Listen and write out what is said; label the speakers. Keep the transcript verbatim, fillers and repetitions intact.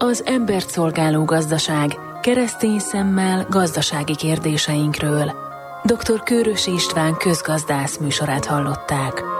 Speaker 1: az embert szolgáló gazdaság, keresztény szemmel gazdasági kérdéseinkről. doktor Kőrösi István közgazdász műsorát hallották.